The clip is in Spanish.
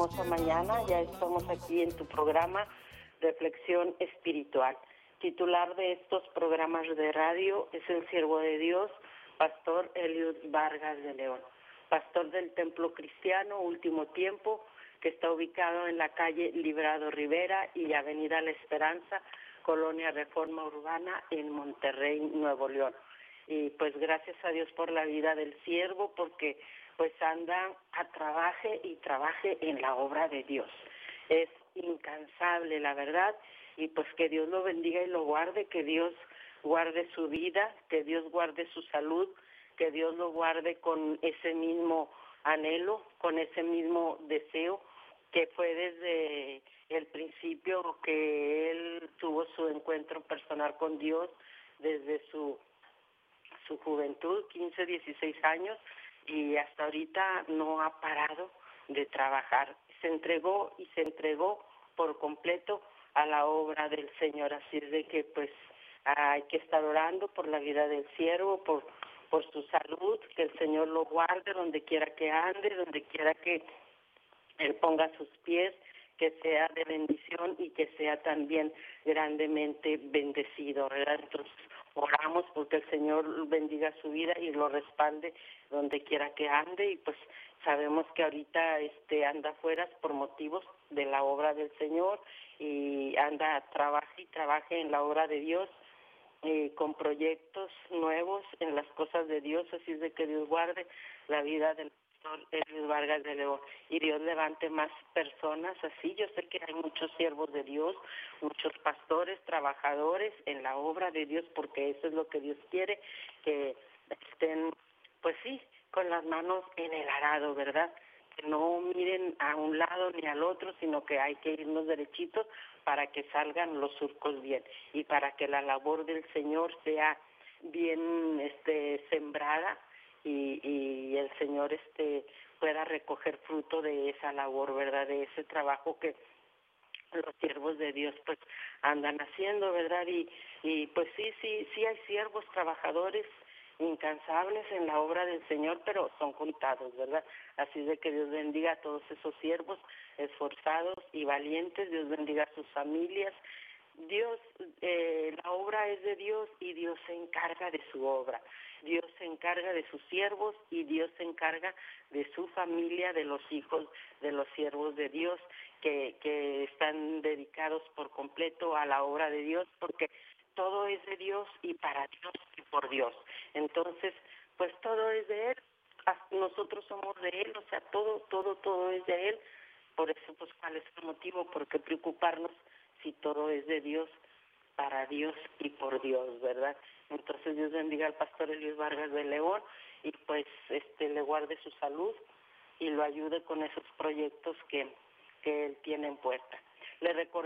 hermosa mañana. Ya estamos aquí en tu programa Reflexión Espiritual. Titular de estos programas de radio es el siervo de Dios, Pastor Eliud Vargas de León, pastor del Templo Cristiano Último Tiempo, que está ubicado en la calle Librado Rivera y Avenida La Esperanza, Colonia Reforma Urbana, en Monterrey, Nuevo León. Y pues gracias a Dios por la vida del siervo, porque pues anda a trabaje en la obra de Dios. Es incansable, la verdad, y pues que Dios lo bendiga y lo guarde, que Dios guarde su vida, que Dios guarde su salud, que Dios lo guarde con ese mismo anhelo, con ese mismo deseo que fue desde el principio que él tuvo su encuentro personal con Dios, desde su juventud, 15, 16 años, y hasta ahorita no ha parado de trabajar. Se entregó por completo a la obra del Señor. Así es de que pues hay que estar orando por la vida del siervo, por su salud, que el Señor lo guarde donde quiera que ande, donde quiera que Él ponga sus pies, que sea de bendición y que sea también grandemente bendecido, ¿verdad? Entonces oramos porque el Señor bendiga su vida y lo respalde donde quiera que ande, y pues sabemos que ahorita anda afuera por motivos de la obra del Señor, y trabaje en la obra de Dios, con proyectos nuevos en las cosas de Dios. Así es de que Dios guarde la vida del pastor Eliud Vargas de León y Dios levante más personas así. Yo sé que hay muchos siervos de Dios, muchos pastores, trabajadores en la obra de Dios, porque eso es lo que Dios quiere, que estén, pues sí, con las manos en el arado, ¿verdad? Que no miren a un lado ni al otro, sino que hay que irnos derechitos para que salgan los surcos bien y para que la labor del Señor sea bien sembrada, y el Señor pueda recoger fruto de esa labor, ¿verdad? De ese trabajo que los siervos de Dios pues andan haciendo, ¿verdad? Y pues sí hay siervos trabajadores incansables en la obra del Señor, pero son contados, ¿verdad? Así de que Dios bendiga a todos esos siervos esforzados y valientes. Dios bendiga a sus familias. Dios, la obra es de Dios y Dios se encarga de su obra. Dios se encarga de sus siervos y Dios se encarga de su familia, de los hijos de los siervos de Dios que están dedicados por completo a la obra de Dios, porque todo es de Dios y para Dios y por Dios. Entonces, pues todo es de Él, nosotros somos de Él, o sea, todo es de Él. Por eso, pues, ¿cuál es el motivo? ¿Por qué preocuparnos si todo es de Dios, para Dios y por Dios, verdad? Entonces, Dios bendiga al pastor Eliud Vargas de León y pues le guarde su salud y lo ayude con esos proyectos que él tiene en puerta. Le